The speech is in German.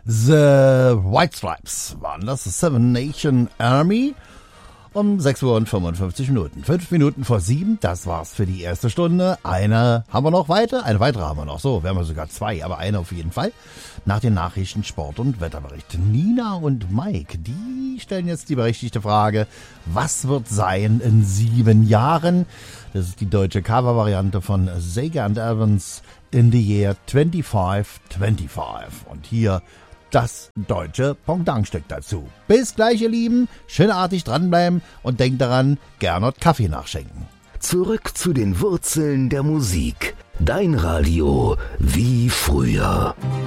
The White Stripes waren das, Seven Nation Army. Um 6 Uhr und 55 Minuten. 5 Minuten vor 7, das war's für die erste Stunde. Eine haben wir noch weiter, eine weitere haben wir noch. So, wir haben sogar 2, aber eine auf jeden Fall. Nach den Nachrichten, Sport und Wetterbericht. Nina und Mike, die stellen jetzt die berechtigte Frage, was wird sein in 7 Jahren? Das ist die deutsche Cover-Variante von Sega and Evans in the Year 2525. Und hier das deutsche Pendantstück dazu. Bis gleich, ihr Lieben. Schönartig dranbleiben und denkt daran, Gernot Kaffee nachschenken. Zurück zu den Wurzeln der Musik. Dein Radio wie früher.